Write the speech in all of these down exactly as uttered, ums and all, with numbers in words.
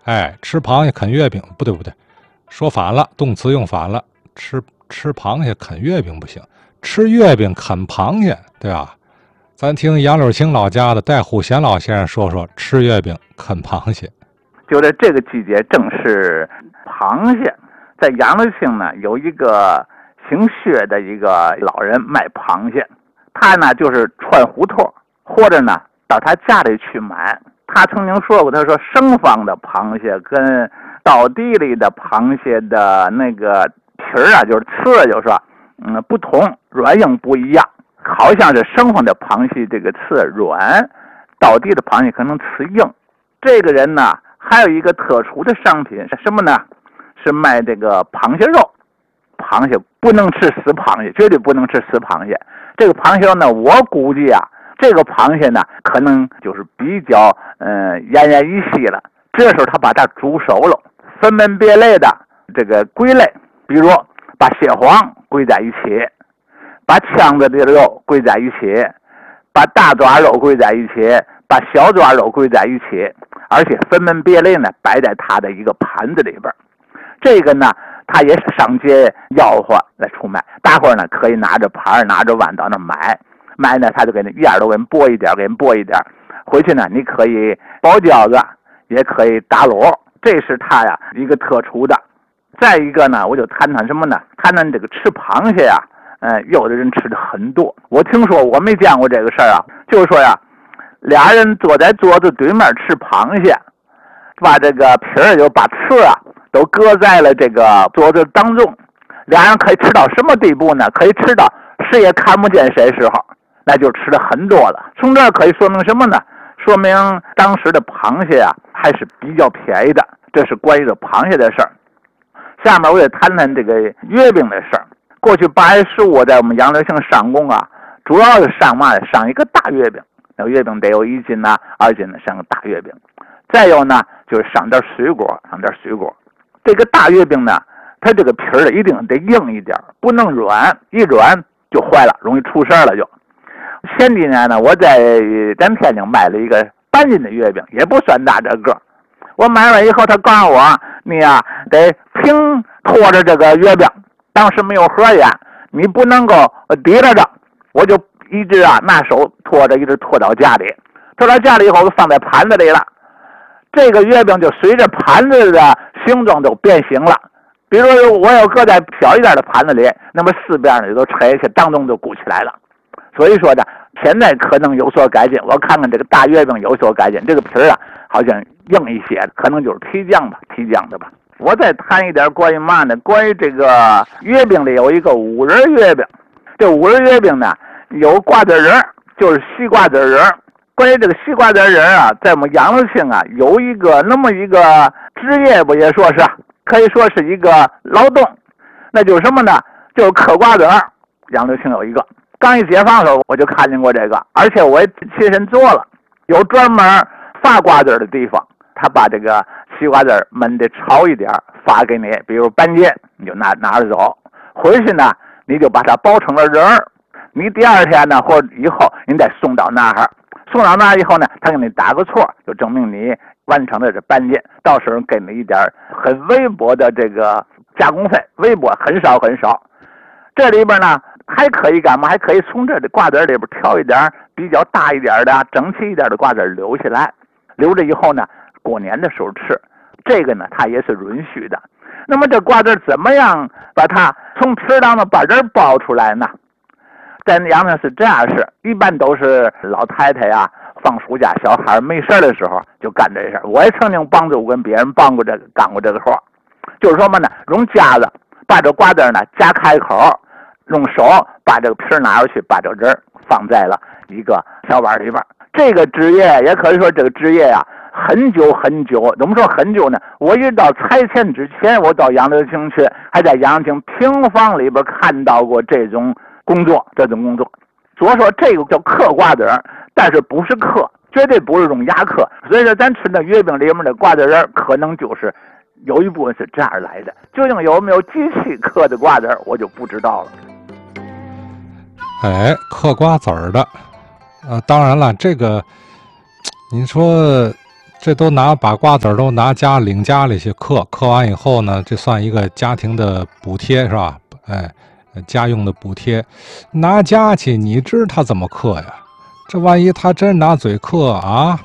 哎，吃螃蟹啃月饼，不对不对，说反了，动词用反了。吃吃螃蟹啃月饼不行，吃月饼啃螃蟹，对吧？咱听杨柳青老家的戴虎贤老先生说说吃月饼啃螃蟹。 就在这个季节，正是螃蟹。在杨柳青呢，有一个姓薛的一个老人卖螃蟹，他呢就是串胡同，或者呢到他家里去买。他曾经说过，他说生方的螃蟹跟到地里的螃蟹的那个皮儿啊，就是刺，就是说，嗯，不同，软硬不一样。好像是生方的螃蟹这个刺软，到地的螃蟹可能刺硬。这个人呢，还有一个特殊的商品是什么呢？是卖这个螃蟹肉。螃蟹不能吃死螃蟹，绝对不能吃死螃蟹。这个螃蟹肉呢，我估计啊，这个螃蟹呢，可能就是比较嗯奄奄一息了。这时候他把它煮熟了，分门别类的这个归类，比如把蟹黄归在一起，把腔子的肉归在一起，把大爪肉归在一起，把小爪肉归在一起，而且分门别类呢，摆在他的一个盘子里边。这个呢，他也上街吆喝来出卖，大伙儿呢可以拿着盘拿着碗到那买，买呢他就给那院都给人拨一点，给人拨一点，回去呢你可以包饺子，也可以打卤，这是他呀一个特殊的。再一个呢，我就谈谈什么呢？谈谈这个吃螃蟹呀，呃，有的人吃的很多。我听说，我没见过这个事儿啊，就是说呀，俩人坐在桌子对面吃螃蟹，把这个皮儿就把刺啊都搁在了这个桌子当中，俩人可以吃到什么地步呢？可以吃到谁也看不见谁时候，那就吃的很多了。从这儿可以说明什么呢？说明当时的螃蟹啊还是比较便宜的，这是关于这螃蟹的事儿。下面我也谈谈这个月饼的事儿。过去八月十五在我们杨柳青上供啊，主要是上嘛上一个大月饼，那月饼得有一斤呐、二斤的，上个大月饼。再有呢，就是上点水果，上点水果。这个大月饼呢，它这个皮儿一定得硬一点，不能软，一软就坏了，容易出事了就。前几年呢，我在咱天津买了一个半斤的月饼，也不算大这个。我买完以后，他告诉我，你呀、啊、得平拖着这个月饼，当时没有盒烟，你不能够提着着。我就一直啊拿手拖着，一直拖到家里，拖到家里以后就放在盘子里了。这个月饼就随着盘子的形状都变形了。比如说我要搁在小一点的盘子里，那么四边呢都拆下，当中就鼓起来了。所以说呢，现在可能有所改进。我看看这个大月饼有所改进，这个皮儿啊好像硬一些，可能就是提浆吧，提浆的吧。我再谈一点关于嘛呢？关于这个月饼里有一个五仁月饼，这五仁月饼呢有瓜子仁，就是西瓜子仁。关于这个西瓜子仁啊，在我们杨柳青啊有一个那么一个职业，不也说是可以说是一个劳动，那就是什么呢？就是嗑瓜子。杨柳青有一个，刚一解放的时候我就看见过这个，而且我也亲身做了。有专门发瓜子的地方，他把这个西瓜子焖的炒一点发给你，比如半截你就拿拿着走，回去呢你就把它包成了仁儿，你第二天呢或者以后你再送到那儿，送到那儿以后呢，他给你打个错，就证明你完成了这半截，到时候给你一点很微薄的这个加工费，微薄很少很少。这里边呢还可以干嘛？还可以从这的瓜子里边挑一点比较大一点的整齐一点的瓜子留下来，留着以后呢过年的时候吃，这个呢它也是允许的。那么这瓜子怎么样把它从皮当中把仁包出来呢？在杨柳是这样式，一般都是老太太呀放暑假，小孩没事的时候就干这事。我也曾经帮助跟别人帮过这个干过这个活，就是说嘛呢，用夹子把这瓜子呢夹开口，用手把这个皮拿出去，把这个仁放在了一个小碗里边。这个职业也可以说这个职业啊很久很久，怎么说很久呢？我一直到拆迁之前，我到杨柳青去，还在杨柳青平房里边看到过这种工作，这种工作。所以说这个叫嗑瓜子，但是不是嗑，绝对不是用牙嗑。所以说咱吃的月饼里面的瓜子仁，可能就是有一部分是这样来的。究竟有没有机器嗑的瓜子，我就不知道了。 哎，嗑瓜子儿的，呃，当然了，这个你说这都拿把瓜子儿都拿家领家里去嗑，嗑完以后呢，这算一个家庭的补贴是吧？哎，家用的补贴，拿家去，你知他怎么嗑呀？这万一他真拿嘴嗑啊，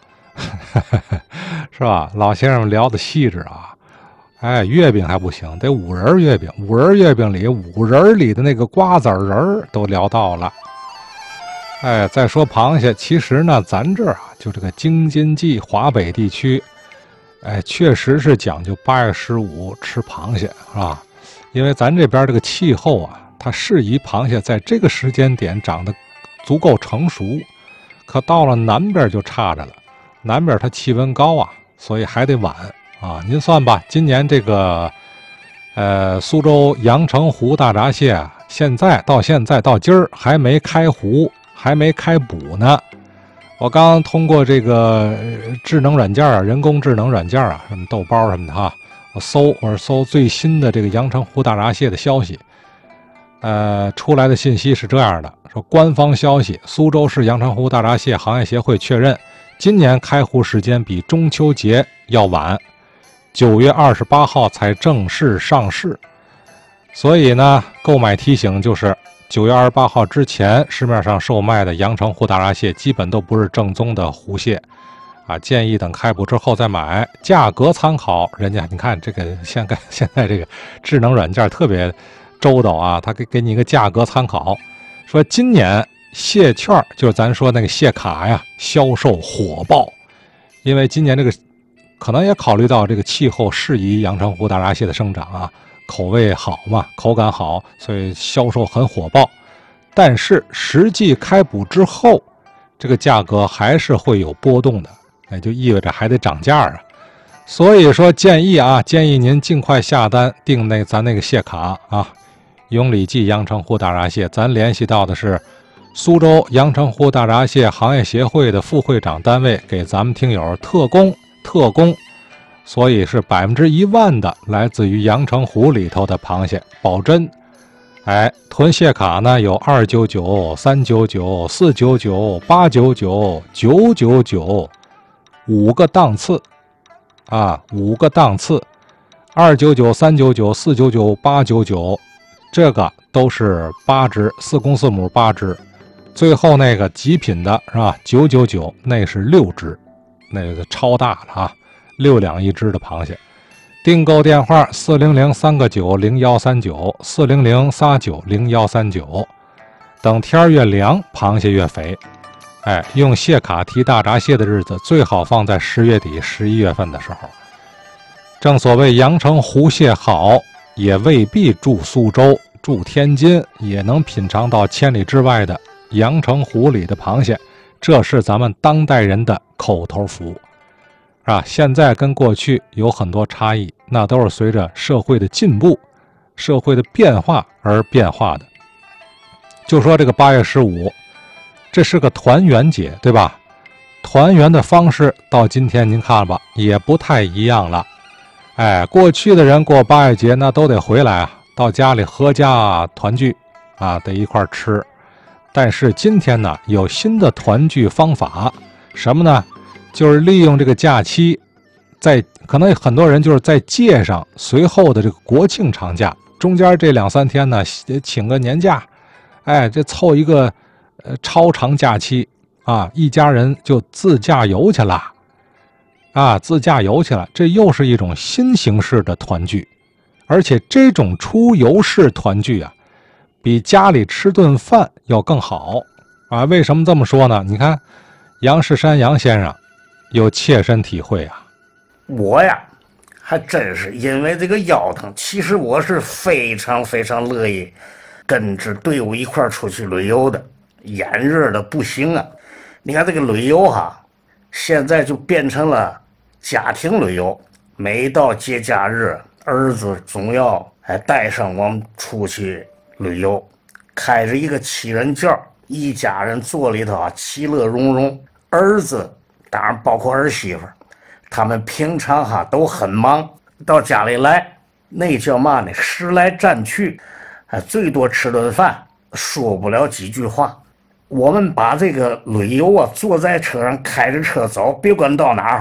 是吧？老先生聊的细致啊。哎，月饼还不行，得五仁月饼。五仁月饼里五仁里的那个瓜子仁都聊到了。哎，再说螃蟹，其实呢，咱这儿啊，就这个京津冀华北地区，哎，确实是讲究八月十五吃螃蟹，是吧？因为咱这边这个气候啊，它适宜螃蟹在这个时间点长得足够成熟。可到了南边就差着了，南边它气温高啊，所以还得晚。啊，您算吧，今年这个，呃，苏州阳澄湖大闸蟹啊，现在到现在到今儿还没开湖，还没开捕呢。我刚通过这个智能软件啊，人工智能软件啊，什么豆包什么的哈，我搜我是搜最新的这个阳澄湖大闸蟹的消息，呃，出来的信息是这样的，说官方消息，苏州市阳澄湖大闸蟹行业协会确认，今年开湖时间比中秋节要晚。九月二十八号才正式上市，所以呢，购买提醒就是九月二十八号之前，市面上售卖的阳澄湖大闸蟹基本都不是正宗的湖蟹，啊，建议等开捕之后再买。价格参考，人家你看这个现在现在这个智能软件特别周到啊，他给给你一个价格参考，说今年蟹券就是咱说那个蟹卡呀，销售火爆，因为今年这个。可能也考虑到这个气候适宜阳澄湖大闸蟹的生长啊，口味好嘛，口感好，所以销售很火爆。但是实际开捕之后，这个价格还是会有波动的，那就意味着还得涨价啊。所以说建议啊，建议您尽快下单订那咱那个蟹卡啊，永礼记阳澄湖大闸蟹，咱联系到的是苏州阳澄湖大闸蟹行业协会的副会长单位，给咱们听友特供。特供，所以是百分之一万的来自于阳澄湖里头的螃蟹，保真。哎，囤蟹卡呢有二九九、三九九、四九九、八九九、九九九五个档次啊，五个档次，二九九、三九九、四九九、八九九，这个都是八只，四公四母八只。最后那个极品的是吧？九九九那是六只。那个超大了啊，六两一只的螃蟹。订购电话四零零三个九零幺三九四零零三九零幺三九。等天越凉，螃蟹越肥。哎，用蟹卡提大闸蟹的日子最好放在十月底、十一月份的时候。正所谓阳澄湖蟹好，也未必住苏州、住天津也能品尝到千里之外的阳澄湖里的螃蟹。这是咱们当代人的口头福，啊，现在跟过去有很多差异，那都是随着社会的进步、社会的变化而变化的。就说这个八月十五，这是个团圆节，对吧？团圆的方式到今天您看吧，也不太一样了。哎，过去的人过八月节那都得回来啊，到家里合家团聚啊，得一块吃。但是今天呢，有新的团聚方法，什么呢？就是利用这个假期，在可能很多人就是在借上随后的这个国庆长假，中间这两三天呢，请个年假，哎，这凑一个呃超长假期啊，一家人就自驾游去了，啊，自驾游去了，这又是一种新形式的团聚，而且这种出游式团聚啊。比家里吃顿饭要更好啊！为什么这么说呢？你看，杨世山杨先生有切身体会啊。 我呀，还真是因为这个腰疼，其实我是非常非常乐意跟着队伍一块出去旅游的，眼热的不行啊！你看这个旅游哈，现在就变成了家庭旅游，每到节假日，儿子总要哎带上我们出去。旅游，开着一个七人轿，一家人坐里头啊，其乐融融。儿子当然包括儿媳妇，他们平常哈都很忙，到家里来那叫嘛呢？时来战去，啊，最多吃顿饭，说不了几句话。我们把这个旅游啊，坐在车上开着车走，别管到哪儿，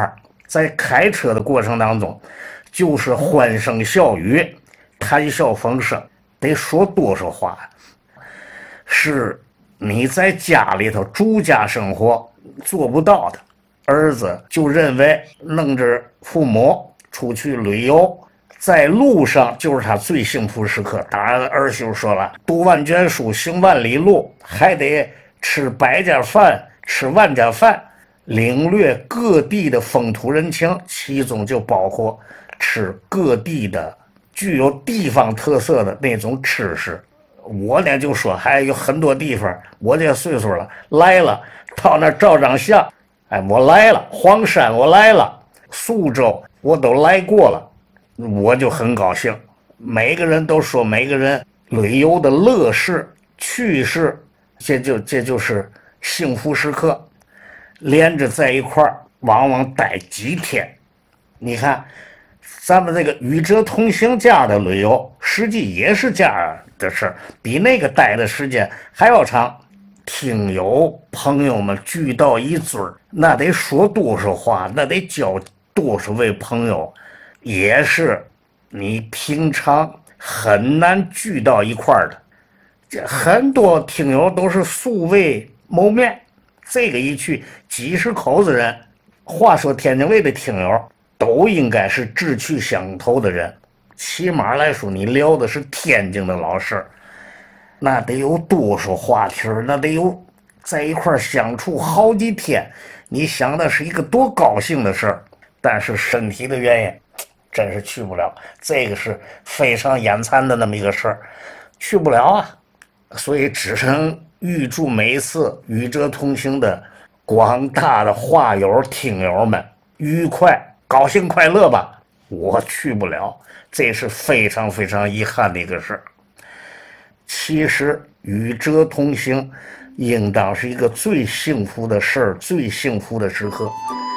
在开车的过程当中，就是欢声笑语，谈笑风生，得说多少话。是你在家里头住家生活做不到的，儿子就认为弄着父母出去旅游，在路上就是他最幸福时刻。当然儿媳妇说了，读万卷书行万里路，还得吃百家饭吃万家饭，领略各地的风土人情，其中就包括吃各地的具有地方特色的那种吃食。我呢就说还有很多地方，我这岁数了来了，到那照张相，哎，我来了，黄山我来了，苏州我都来过了，我就很高兴。每个人都说每个人旅游的乐事趣事，这就这就是幸福时刻，连着在一块儿，往往待几天。你看咱们这个与者同行这样的旅游，实际也是这样的事儿，比那个待的时间还要长。听友朋友们聚到一嘴儿，那得说多少话，那得交多少位朋友，也是你平常很难聚到一块儿的。这很多听友都是素未谋面，这个一去几十口子人，话说天津卫的听友都应该是志趣相投的人，起码来说你聊的是天津的老事，那得有多少话题，那得有在一块相处好几天，你想的是一个多高兴的事儿。但是身体的原因真是去不了，这个是非常眼馋的那么一个事儿，去不了啊。所以只能预祝每一次与者同行的广大的话友听友们愉快高兴快乐吧。我去不了，这是非常非常遗憾的一个事儿。其实与者同行应当是一个最幸福的事儿，最幸福的时刻。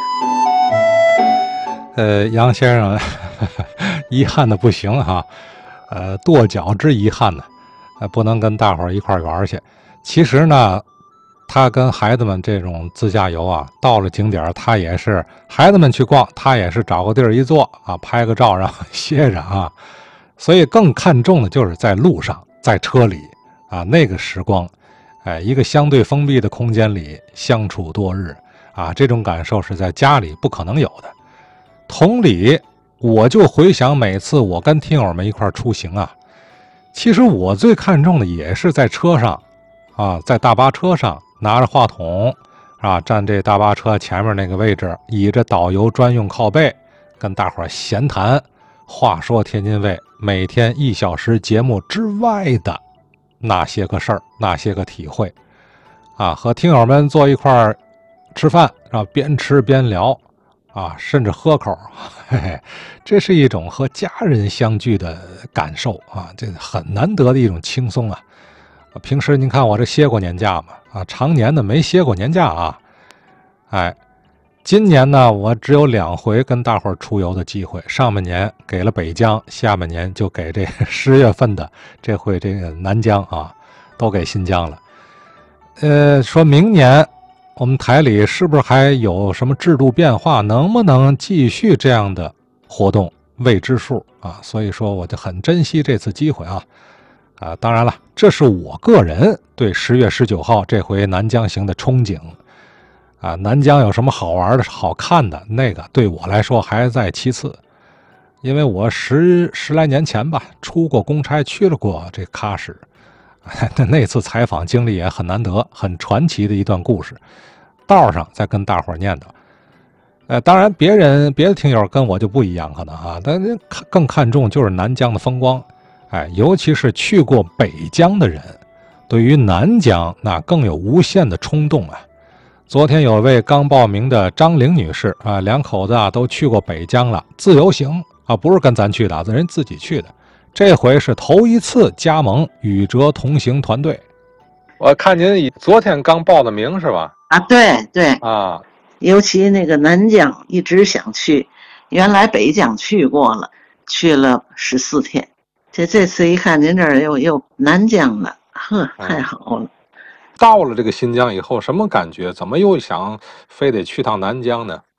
呃，杨先生遗憾的不行哈，呃，跺脚之遗憾呢，呃，不能跟大伙儿一块儿玩去。其实呢，他跟孩子们这种自驾游啊，到了景点他也是孩子们去逛，他也是找个地儿一坐啊，拍个照然后歇着啊。所以更看重的就是在路上，在车里啊，那个时光，哎，一个相对封闭的空间里相处多日啊，这种感受是在家里不可能有的。同理，我就回想每次我跟听友们一块出行啊，其实我最看重的也是在车上啊，在大巴车上拿着话筒啊，站这大巴车前面那个位置，倚着导游专用靠背，跟大伙闲谈。话说天津卫每天一小时节目之外的那些个事儿，那些个体会啊，和听友们坐一块吃饭，然后边吃边聊啊，甚至喝口，嘿嘿，这是一种和家人相聚的感受啊，这很难得的一种轻松啊。平时您看我这歇过年假嘛，啊，常年的没歇过年假啊，哎，今年呢，我只有两回跟大伙儿出游的机会，上半年给了北疆，下半年就给这十月份的这回这个南疆啊，都给新疆了。呃，说明年我们台里是不是还有什么制度变化，能不能继续这样的活动，未知数啊。所以说我就很珍惜这次机会啊。啊，当然了，这是我个人对十月十九号这回南疆行的憧憬啊。南疆有什么好玩的好看的，那个对我来说还在其次，因为我十十来年前吧出过公差，去了过这喀什，那次采访经历也很难得，很传奇的一段故事，道上再跟大伙儿念叨。呃，当然别人别的听友跟我就不一样可能啊，但更看重就是南疆的风光。哎，尤其是去过北疆的人，对于南疆那更有无限的冲动啊。昨天有位刚报名的张玲女士啊，两口子啊都去过北疆了，自由行啊，不是跟咱去的，人自己去的。这回是头一次加盟与者同行团队。我看您昨天刚报的名是吧？ 啊，对对啊， 尤其那个南疆一直想去，原来北疆去过了，去了十四天。这这次一看您这儿又又南疆了，呵，太好了。 到了这个新疆以后什么感觉？怎么又想非得去趟南疆呢？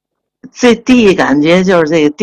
这第一感觉就是这个